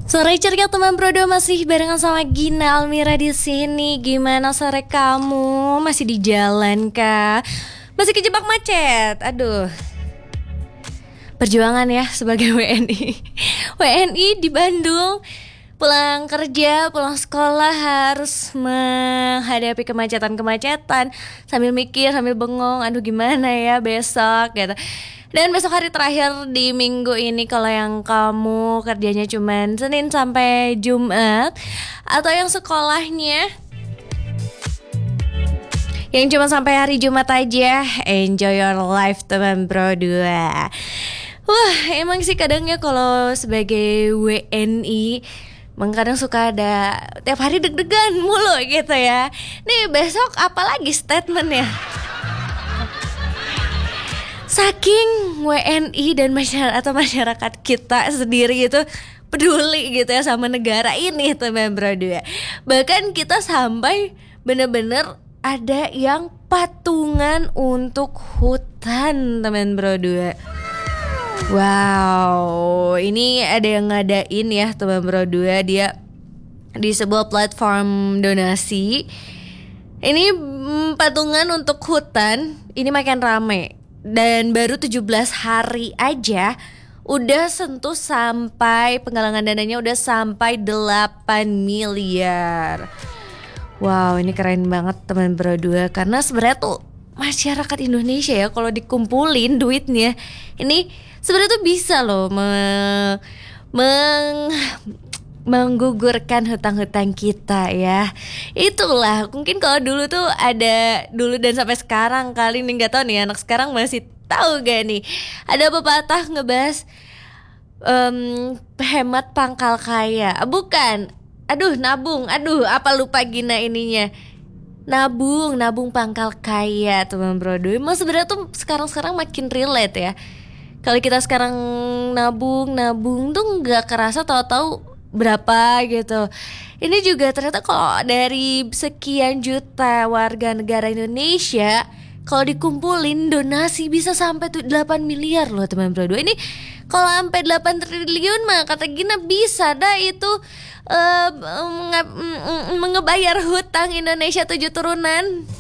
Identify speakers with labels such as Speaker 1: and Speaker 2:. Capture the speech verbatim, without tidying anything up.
Speaker 1: Sore ceria teman Brodo, masih barengan sama Gina Almira di sini. Gimana sore kamu? Masih di jalan kah? Masih kejebak macet? Aduh. Perjuangan ya sebagai W N I. W N I di Bandung, pulang kerja, pulang sekolah harus menghadapi kemacetan-kemacetan sambil mikir, sambil bengong, aduh gimana ya besok gitu. Dan besok hari terakhir di minggu ini, kalau yang kamu kerjanya cuman Senin sampai Jumat, atau yang sekolahnya yang cuma sampai hari Jumat aja, enjoy your life teman bro dua. Wah, emang sih kadangnya kalau sebagai W N I emang kadang suka ada tiap hari deg-degan mulu gitu ya. Nih besok apalagi statementnya. Saking W N I dan masyarakat atau masyarakat kita sendiri itu peduli gitu ya sama negara ini teman bro dua. Bahkan kita sampai bener-bener ada yang patungan untuk hutan teman bro dua. Wow, ini ada yang ngadain ya teman bro dua, dia di sebuah platform donasi. Ini mm, patungan untuk hutan, ini makin rame. Dan baru tujuh belas hari aja udah sentuh sampai penggalangan dananya udah sampai delapan miliar. Wow, ini keren banget teman bro dua, karena sebenarnya tuh masyarakat Indonesia ya kalau dikumpulin duitnya ini sebenarnya tuh bisa loh me- meng menggugurkan hutang-hutang kita ya. Itulah mungkin kalau dulu tuh ada, dulu dan sampai sekarang kali ini nggak tahu nih anak sekarang masih tahu gak nih, ada pepatah ngebahas um, hemat pangkal kaya, bukan, aduh nabung, aduh apa lupa Gina ininya, nabung nabung pangkal kaya teman bro. Emang sebenarnya tuh sekarang-sekarang makin relate ya. Kalau kita sekarang nabung nabung tuh nggak kerasa tahu-tahu berapa gitu. Ini juga ternyata kalau dari sekian juta warga negara Indonesia, kalau dikumpulin donasi bisa sampai tuh delapan miliar loh teman bro. Ini kalau sampai delapan triliun mah kata Gina bisa dah itu uh, mengebayar hutang Indonesia tujuh turunan.